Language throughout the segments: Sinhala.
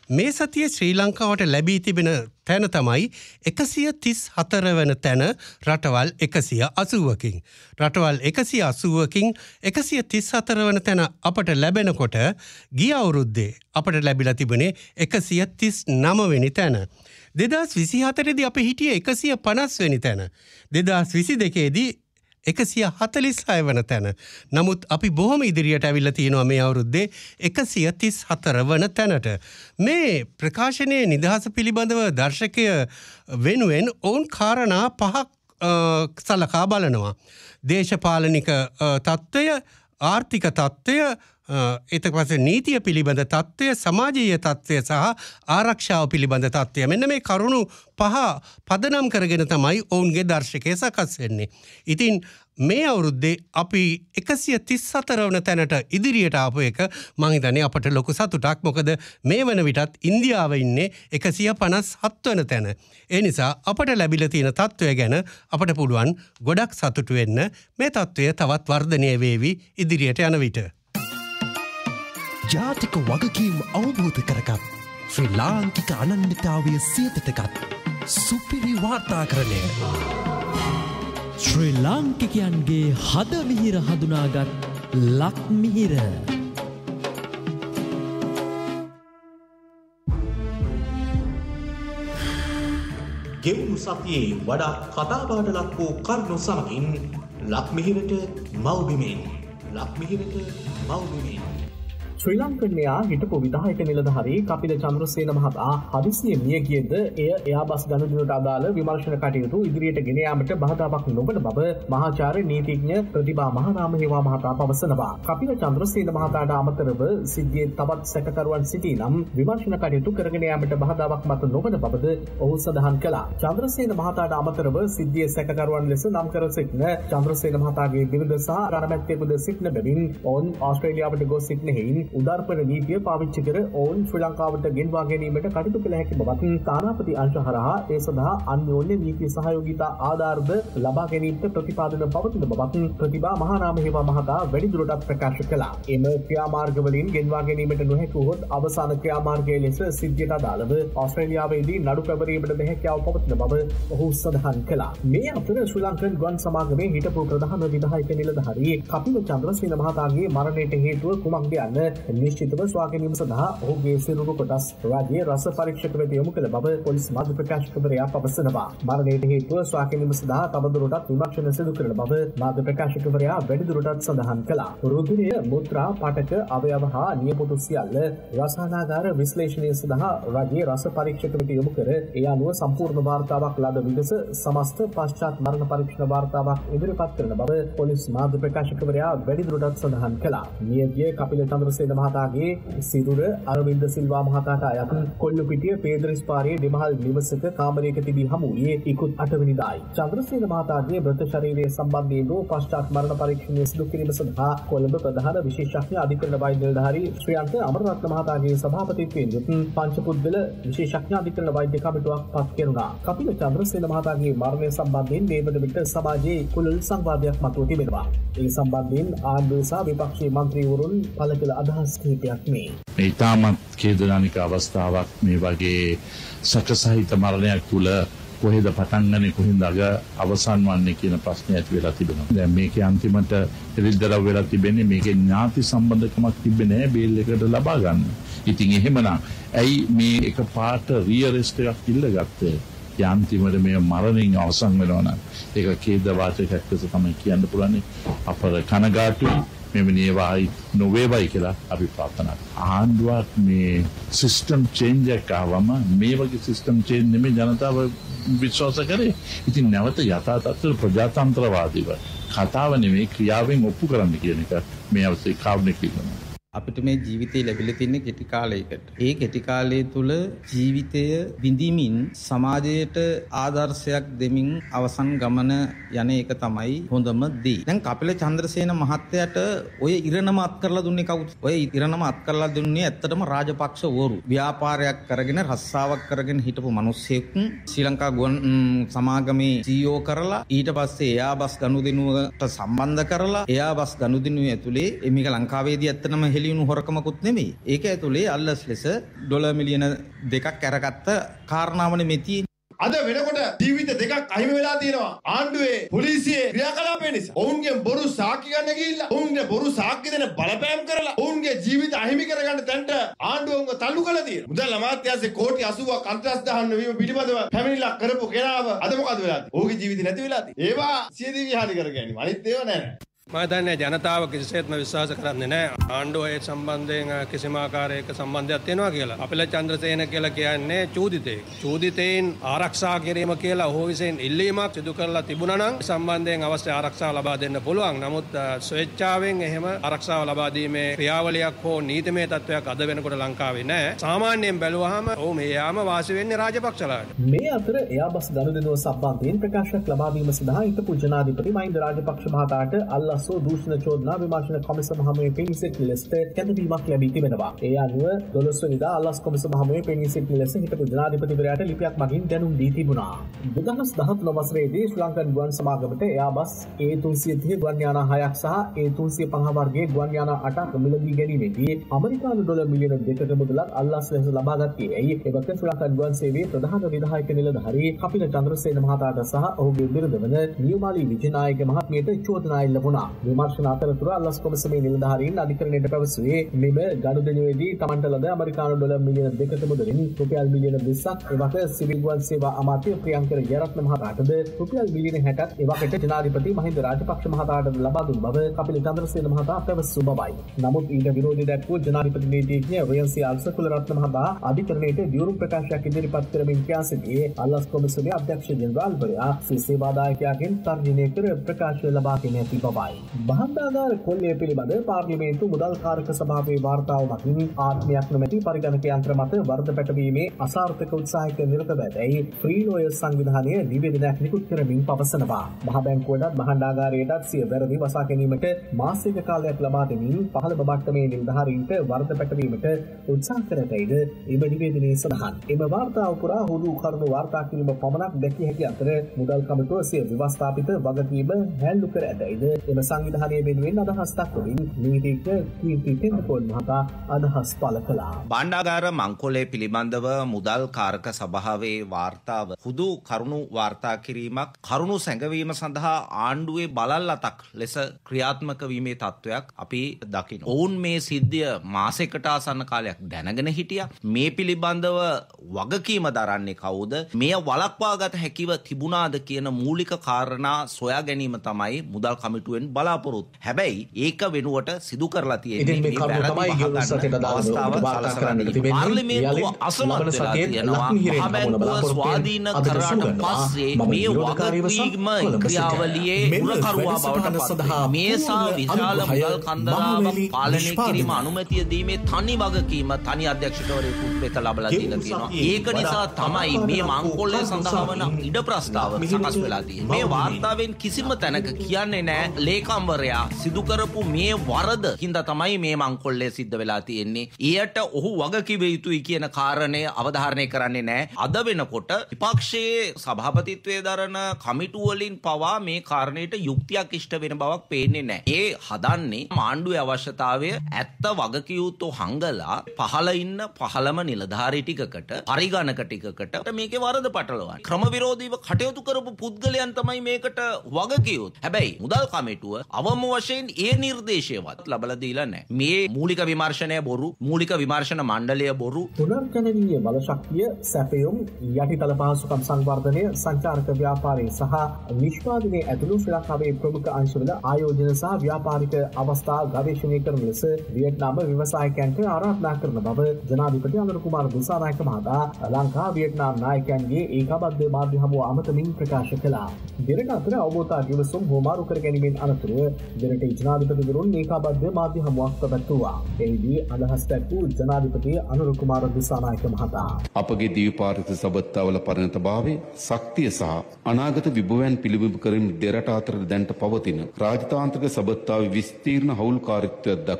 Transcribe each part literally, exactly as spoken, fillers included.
මේ සතියේ ශ්‍රී ලංකාවට ලැබී තිබෙන තැන තමයි එකසිය තිස් හතර වන තැන රටවල් එකසිය අසූවකින්. රටවල් එකසිය අසූවකින් එකසිය තිස් හතර වන තැන අපට ලැබෙනකොට ගිය අවුරුද්දේ අපට ලැබිලා තිබුණේ එකසිය තිස් නව වෙනි තැන. දෙදහස් විසිහතර දී අපි හිටියේ එකසිය පනස් වෙනි තැන. දෙදහස් විසිදෙක දී එකසිය හතලිස් හය වන තැන. නමුත් අපි බොහොම ඉදිරියට ඇවිල්ලා තියෙනවා මේ අවුරුද්දේ එකසිය තිස් හතර වන තැනට. මේ ප්‍රකාශනයේ නිදහස පිළිබඳව දර්ශකය වෙනුවෙන් ඔවුන් කාරණා පහක් සලකා බලනවා. දේශපාලනික තත්ත්වය, ආර්ථික තත්ත්වය, ඊට පස්සේ නීතිය පිළිබඳ තත්ත්වය, සමාජීය තත්ත්වය සහ ආරක්ෂාව පිළිබඳ තත්ත්වය. මෙන්න මේ කරුණු පහ පදනම් කරගෙන තමයි ඔවුන්ගේ දර්ශකය සකස් වෙන්නේ. ඉතින් මේ අවුරුද්දේ අපි එකසිය තිස් හතර වන තැනට ඉදිරියට ආපු එක මං හිතන්නේ අපට ලොකු සතුටක්. මොකද මේ වන විටත් ඉන්දියාව ඉන්නේ එකසිය පනස් හත් වන තැන. ඒ නිසා අපට ලැබිලා තියෙන තත්ත්වය ගැන අපට පුළුවන් ගොඩක් සතුටු වෙන්න. මේ තත්ත්වය තවත් වර්ධනය වේවි ඉදිරියට යන විට. ජාතික වගකීම් අවබෝධ කරගත් ශ්‍රී ලාංකික අනන්‍යතාවය සියතටගත් සුපිරි වාර්තාකරණය. ශ්‍රී ලාංකිකයන්ගේ හදමිහිර හඳුනාගත් ලක්මිහිර. ගෙවුණු සතියේ වඩා කතාබහට ලක් වූ කරුණු සමගින් ලක්මිහිරට මව්බිමෙන් ලක්මිහිරට මව්බිමෙන් ශ්‍රී ලංකන්‍යයා හිටපු විධායක නිලධාරී කපිල චන්ද්‍රසේන මහතා හදිසියේ මිය ගියද එය එයාබස් ගනුදෙනුවට අදාළ විමර්ශන කටයුතු ඉදිරියට ගෙන යාමට බාධාවක් නොවන බව මහාචාර්ය නීතිඥ ප්‍රතිභා මහානාම හේවා මහතා පවසනවා. කපිල චන්ද්‍රසේන මහතාට අමතරව සිද්ධියේ තවත් සැකකරුවන් සිටී නම් විමර්ශන කටයුතු කරගෙන යාමට බාධාවක් මත නොවන බවද ඔහු සඳහන් කළා. චන්ද්‍රසේන මහතාට අමතරව සිද්ධියේ සැකකරුවන් ලෙස නම් කර සිටින චන්ද්‍රසේන මහතාගේ බිරිඳ සහ රණමැත්තෙකුද සිටින බැවින් ඔවුන් ඕස්ට්‍රේලියාවට ගොස් සිටින හේයින් උදාර්පණ නීතිය පාවිච්චි කර ඔවුන් ශ්‍රී ලංකාවට ගෙන්වා ගැනීමට කටයුතු කළ හැකි බවත් තානාපති අංශ හරහා ඒ සඳහා අන්‍යෝන්‍ය නීති සහයෝගිතා ආධාරද ලබා ගැනීමට ප්‍රතිපාදන පවතින බවත් ප්‍රතිභා මහානාම හේවා මහතා වැඩිදුරටත් ප්‍රකාශ කළා. එම ක්‍රියාමාර්ගවලින් ගෙන්වා ගැනීමට නොහැකි වූ අවසාන ක්‍රියාමාර්ගයේ ලෙස සිද්ධියට අදාළව ඕස්ට්‍රේලියාවේදී නඩු පැවරීමට හැකියාව පවතින බව ඔහු සඳහන් කළා. මේ අතර ශ්‍රී ලංකන් ගුවන් සමාගමේ හිටපු ප්‍රධාන විධායක නිලධාරී කපිල චන්ද්‍රසේන මහතාගේ මරණයට හේතුව කුමක්ද යන්න නිශ්චිතව සොයා ගැනීම සඳහා ඔහුගේ සිරුරු කොටස් රාජ්‍ය රස පරීක්ෂක වෙත යොමු කළ බව පොලිස් මාධ්‍ය ප්‍රකාශකවරයා පවසනවා. මරණයට හේතුව සොයා ගැනීම සඳහා තවදුරටත් විමර්ශන සිදු කරන බව මාධ්‍ය ප්‍රකාශකවරයා වැඩිදුරටත් සඳහන් කළා. රුධිරය, මුත්‍රා, පටක, අවයව හා නියපොතු සියල්ල රසායනාගාර විශ්ලේෂණය සඳහා රාජ්‍ය රස පරීක්ෂක වෙත යොමු කර ඒ අනුව සම්පූර්ණ වාර්තාවක් ලද විගස සමස්ත පශ්චාත් මරණ පරීක්ෂණ වාර්තාවක් ඉදිරිපත් කරන බව පොලිස් මාධ්‍ය ප්‍රකාශකවරයා වැඩිදුරටත් සඳහන් කළා. මියගිය කපිල චන්ද්‍රසේන මහතාගේ සිරුර අරවින්ද සිල්වා මහතාට අයත් කොල්ලුපිටිය පේදරිස් පාරේ දෙමහල් නිවසක කාමරයක තිබී හමු වූයේ ඉකුත් අට වෙනිදායි. චන්ද්‍රසේන මහතාගේ මృత ශරීරය සම්බන්ධයෙන් වූ පශ්චාත් මරණ පරීක්ෂණය සිදු කිරීම සඳහා කොළඹ ප්‍රධාන විශේෂඥ අධිකරණ වෛද්‍ය නිලධාරී ශ්‍රියන්ත අමරරත්න මහතාගේ සභාපතිත්වයෙන් යුත් පංචපුද්ගල විශේෂඥ අධිකරණ වෛද්‍ය කමිටුවක් පත් කෙරුණා. කපිල චන්ද්‍රසේන මහතාගේ මරණය සම්බන්ධයෙන් මේ වන විට සමාජයේ කුලල් සංවාදයක් මතුව තිබෙනවා. ඒ සම්බන්ධයෙන් ආණ්ඩුව සහ විපක්ෂයේ මන්ත්‍රීවරුන් පළ කළ අදහස් කිහිපයක් මේ. මේ ඉතාමත් ඛේදජනක අවස්ථාවක්. මේ වගේ සැකසහිත මරණයක් තුළ කොහෙද පටන් ගන්නේ කොහෙන්ද අග අවසන් වන්නේ කියන ප්‍රශ්නය ඇති වෙලා තිබෙනවා. දැන් මේකේ අන්තිමට එළිදරව් වෙලා තිබෙන්නේ මේකේ ඥාති සම්බන්ධකමක් තිබෙන්නේ නැහැ බේල් එකට ලබා ගන්න. ඉතින් එහෙමනම් ඇයි මේ එක පාට රියරිස්ට් එකක් ඉල්ලගත්තේ? යාන්තිමට මේ මරණින් අවසන් වෙනවා නම් ඒක ඛේද වාචකයක් ලෙස තමයි කියන්න පුළුවන්. අපර කනගාටුයි මෙවැනි ඒවායි නොවේවයි කියලා අපි ප්‍රාර්ථනා කරනවා. ආණ්ඩුවක් මේ සිස්ටම් චේන්ජ් එකක් ආවම මේ වගේ සිස්ටම් චේන්ජ් නෙමෙයි ජනතාව විශ්වාස කරේ. ඉතින් නැවත යථා තත්ත්ව ප්‍රජාතන්ත්‍රවාදීව කතාව නෙමෙයි ක්‍රියාවෙන් ඔප්පු කරන්න කියන එක මේ අවස්ථේ කාරණේ කියනවා. අපිට මේ ජීවිතේ ලැබිලා තියෙන කෙටි කාලයකට. ඒ කෙටි කාලය තුල ජීවිතය විඳිමින් සමාජයට ආදර්ශයක් දෙමින් අවසන් ගමන යන එක තමයි හොඳම දේ. දැන් කපිල චන්ද්‍රසේන මහත්තයාට ඔය ඉරණම අත් කරලා දුන්නේ කවුද? ඔය ඉරණම අත් කරලා දුන්නේ ඇත්තටම රාජපක්ෂ වරු. ව්‍යාපාරයක් කරගෙන රස්සාවක් කරගෙන හිටපු මිනිස්සෙක් ශ්‍රී ලංකා ගුවන් සමාගමේ සී ඊ ඕ කරලා ඊට පස්සේ එයාබස් ගනුදෙනුවට සම්බන්ධ කරලා එයාබස් ගනුදෙනුව ඇතුලේ මේක ලංකාවේදී ඇත්තටම හෙලි ලියුණු හොරකමකුත් නෙමෙයි. ඒක ඇතුලේ අල්ලස් ලෙස ඩොලර් මිලියන දෙකක් අරගත්ත කාරණාවනේ මේ තියෙන්නේ. අද වෙනකොට ජීවිත දෙකක් අහිමි වෙලා තියෙනවා ආණ්ඩුවේ පොලිසියේ ක්‍රියාකලාපය නිසා. ඔවුන්ගෙන් බොරු සාක්ෂි ගන්න ගිහිල්ලා ඔවුන්ගේ බොරු සාක්ෂි දෙන බලපෑම් කරලා ඔවුන්ගේ ජීවිත අහිමි කරගන්න තැනට ආණ්ඩුවම තල්ලු කරලා තියෙනවා. මුදල් අමාත්‍යාංශයේ කෝටි අසූවක් අන්තරස් දහන්න වීම පිළිබඳව පැමිණිල්ලක් කරපු කෙනාව අද මොකද වෙලා තියෙන්නේ? ඔහුගේ ජීවිත නැති වෙලා තියෙන්නේ. ඒවා සියදී විහාරි කර ගැනීම. අනිත් ඒවා නෑ. මම දන්නේ ජනතාව කිසිසේත්ම විශ්වාස කරන්නේ නැහැ ආණ්ඩුව ඒ සම්බන්ධයෙන් කිසිම ආකාරයක සම්බන්ධයක් තියෙනවා කියලා. අපිල චන්ද්‍රසේන කියලා කියන්නේ චූදිතයෙක්. චූදිතයින් ආරක්ෂා කිරීම කියලා ඔහු විසින් ඉල්ලීමක් සිදු කරලා තිබුණා නම් සම්බන්ධයෙන් අවශ්‍ය ආරක්ෂාව ලබා දෙන්න පුළුවන්. නමුත් ස්වේච්ඡාවෙන් එහෙම ආරක්ෂාව ලබා දීමේ ක්‍රියාවලියක් හෝ නීතිමය තත්ත්වයක් අද වෙනකොට ලංකාවේ නැහැ. සාමාන්‍යයෙන් බැලුවාම ඔව් මේ යාම වාසි වෙන්නේ රාජපක්ෂලාට. මේ අතර එයාබස් ගනුදෙනුව සම්බන්ධයෙන් ප්‍රකාශයක් ලබා දීම සඳහා හිටපු ජනාධිපති මහින්ද රාජපක්ෂ මහතාට අල්ලා සෝ දූෂණ චෝදනා විමර්ශන කොමිසම හමුවේ පෙනී සිටින ලෙස කැඳවීමක් ලැබී තිබෙනවා. ඒ අනුව දොළොස් වෙනිදා අල්ලාස් කොමිසම හමුවේ පෙනී සිටින ලෙස හිටපු ජනාධිපතිවරයාට ලිපියක් මගින් දැනුම් දී තිබුණා. දෙදහස් දහතුන වසරේදී ශ්‍රී ලංකන් ගුවන් සමාගමට එයාබස් ඒ තුන්සිය තිහ ගුවන් යානා හයක් සහ ඒ තුන්සිය පනහ වර්ගයේ ගුවන් යානා අටක් මිලදී ගැනීමේදී අමරිකානු ඩොලර් මිලියන දෙකක මුදලක් අල්ලාස් ලෙස ලබාගත්තේ. ඇයි එවක ශ්‍රී ලංකන් ගුවන් සේවයේ ප්‍රධාන විධායක නිලධාරී කපිල චන්ද්‍රසේන මහතාට සහ ඔහුගේ බිරිඳ වන නියමාලි විජයනායක මහත්මියට චෝදනා එල්ල වුණා. විමර්ශන අතරතුර අල්ලාස් කොමිසමේ නිලධාරීන් අධිකරණයට පැවසුවේ මෙම ගනුදෙනුවේදී තමන්ට ලද අමරිකානු ඩොලර් මිලියන දෙකක මුදලින් රුපියල් මිලියන විස්සක් එවක සිවිල් ගුවන් සේවා අමාත්‍ය ප්‍රියංකර ජයරත්න මහතාටද රුපියල් මිලියන හැටක් එවකට ජනාධිපති මහින්ද රාජපක්ෂ මහතාට ලබා දුන් බව කපිල චන්ද්‍රසේන මහතා පැවසු බවයි. නමුත් ඊට විරෝධී දැක්වූ ජනාධිපති නීතිඥ රයන්සි අල්සකුලරත්න මහතා අධිකරණයට දියුණු ප්‍රකාශයක් ඉදිරිපත් කරමින් කියා සිටියේ අල්ලාස් කොමිසමේ අධ්‍යක්ෂ ජෙනරාල්වරයා සේවාදායකයාගෙන් තර්ජනය කර ප්‍රකාශ ලබාගෙන ඇති බවයි. බහන්දාගාර කොල්ලය පිළිබඳ පාර්ලිමේන්තු මුදල් කාරක සභාවේ වාර්තාව මගින් ආත්මයක් නොමැති පරිගණක යන්ත්‍ර මත වරද පැටවීමේ අසාර්ථක උත්සාහයක නිරත බැදැයි ෆ්‍රී ලෝයර් සංවිධානය නිවේදනයක් නිකුත් කරමින් පවසනවා. මහ බැංකුවටත් බහන්දාගාරයටත් සිය වැරදි වසා ගැනීමට මාසික කාලයක් ලබා දෙමින් පහළම මට්ටමේ නිලධාරීන්ට වරද පැටවීමට උත්සාහ කර ඇතැයිද එම නිවේදනයේ සඳහන්. එම වාර්තාව පුරා හුදු කරුණු වාර්තා කිරීම පමණක් දැකිය හැකි අතර මුදල් කමිටුව සිය ව්‍යවස්ථාපිත වගකීම හැල්ලු කර ඇතැයිද එම සංවිධානය වෙනුවෙන් අදහස් දක්වමින් නීතිඥ කීර්ති තෙන්නකෝන් මහතා අදහස් පළ කළා. බණ්ඩාගාර මංකොලේ පිළිබඳව මුදල් කාරක සභාවේ වාර්තාව හුදු කරුණු වාර්තා කිරීමක් කරුණු සැඟවීම සඳහා ආණ්ඩුවේ බලල් අතක් ලෙස ක්‍රියාත්මක වීමේ තත්ත්වයක් අපි දකිනවා. ඔවුන් මේ සිද්ධිය මාසයකට ආසන්න කාලයක් දැනගෙන හිටියා. මේ පිළිබඳව වගකීම දරන්නේ කවුද? මෙය වළක්වාගත හැකිව තිබුණාද කියන මූලික කාරණා සොයා ගැනීම තමයි මුදල් කමිටුවෙන් බලාපොරොත්තු. හැබැයි ඒක වෙනුවට සිදු කරලා තියෙන්නේ මේ වැරදි අවස්ථාව සලසන්න. පාර්ලිමේන්තුව අසමත් වෙලා තියෙනවා. මහ බැංකුව ස්වාධීන කරාට පස්සේ මේ වගකීම ක්‍රියාවලියේ මුලකරුවා බවට පත් මේ සා විශාල මුදල් කන්දරාවක් පාලනය කිරීම අනුමැතිය දීමේ තනි වගකීම තනි අධ්‍යක්ෂකවරයෙකුට වෙත ලබලා දීලා තියෙනවා. ඒක නිසා තමයි මේ මංකොල්ලේ සඳහා වන ඉඩ ප්‍රස්තාව සකස් වෙලා තියෙන්නේ. මේ වාර්තාවෙන් කිසිම තැනක කියන්නේ නැහැ ලේකම්වරයා සිදු කරපු මේ වරද හින්දා තමයි මේ මංකොල්ලේ සිද්ධ වෙලා තියෙන්නේ. ඊයට ඔහු වගකීම යුතුයි කියන කාරණය අවධාරණය කරන්නේ නැහැ. අද වෙනකොට විපක්ෂයේ සභාපතිත්වයේ දරන කමිටු වලින් පවා මේ කාරණයට යුක්තියක් ඉෂ්ට වෙන බවක් පේන්නේ නැහැ. ඒ හදන්නේ ආණ්ඩුවේ අවශ්‍යතාවය ඇත්ත වගකියුතු හංගලා පහළ ඉන්න පහළම නිලධාරී ටිකකට පරිගණක ටිකකට මේකේ වරද පටලවන්නේ. ක්‍රම විරෝධීව කටයුතු කරපු පුද්ගලයන් තමයි මේකට වගකියුත්. හැබැයි මුදල් කමිටුව අවම වශයෙන් ඒ නිර්දේශයවත් ලබලා දීලා නැහැ. මේ මූලික විමර්ශනය බොරු, මූලික විමර්ශන මණ්ඩලය බොරු. පුනර්ජනනීය බල ශක්තිය, සැපයුම්, යටිතල පහසුකම් සංවර්ධනය, සංචාරක ව්‍යාපාරය සහ නිෂ්පාදනයේ ඇතුළු ශ්‍රී ලංකාවේ ප්‍රමුඛ අංශවල ආයෝජන සහ ව්‍යාපාරික අවස්ථා ගවේෂණය කරන ලෙස වියට්නාම ව්‍යවසායකයන්ට ආරාධනා කරන බව ජනාධිපති අනුර කුමාර දිසානායක මහතා ලංකා වියට්නාම් නායකයන්ගේ ඒකාබද්ධ මාධ්‍ය හමුව අමතමින් ප්‍රකාශ කළා. දෙරට අතර අවබෝධතා දිවසුම් හෝමාරු කර ගැනීමෙන් අනතුරුව දෙරට ජනාධිපතිවරුන් ඒකාබද්ධ මාධ්‍ය හමුවක් පැවැත්වුවා. එහිදී අදහස් දැක්වූ ජනාධිපති අනුර කුමාර දිසානායක මහතා අපගේ දීපාරිත සබත්තාවල පරිණතභාවය, ශක්තිය සහ අනාගත විභවයන් පිළිබිඹු කරමින් දෙරට අතර දැනට පවතින රාජතාන්ත්‍රික සබත්තාවේ විස්තීර්ණ හවුල්කාරීත්වයක් දක්වා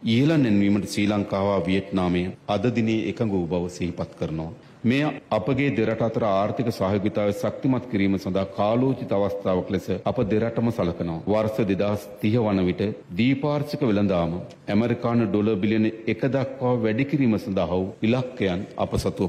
ඉහළ නැන්වීමට ශ්‍රී ලංකාව වියට්නාමය අද දිනේ එකඟ වූ බව සිහිපත් කරනවා. මේ අපගේ දෙරට අතර ආර්ථික සහයෝගිතාවය ශක්තිමත් කිරීම සඳහා කාලෝචිත අවස්ථාවක් ලෙස අප දෙරටම සලකනවා. වර්ෂ දෙදහස් තිහ වන විට දීපාර්ශ්වික වෙළඳාම ඇමරිකානු ඩොලර් බිලියන එක දක්වා වැඩි කිරීම සඳහා වූ ඉලක්කයන් අප සතුව